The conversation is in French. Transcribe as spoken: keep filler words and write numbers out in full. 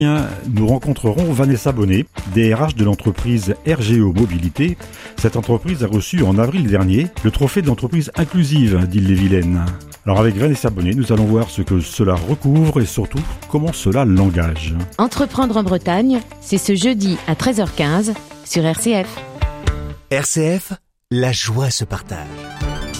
Nous rencontrerons Vanessa Bonnet, D R H de l'entreprise R G O Mobilité. Cette entreprise a reçu en avril dernier le trophée d'entreprise inclusive d'Ille-et-Vilaine. Alors avec Vanessa Bonnet, nous allons voir ce que cela recouvre et surtout comment cela l'engage. Entreprendre en Bretagne, c'est ce jeudi à treize heures quinze sur R C F. R C F, la joie se partage.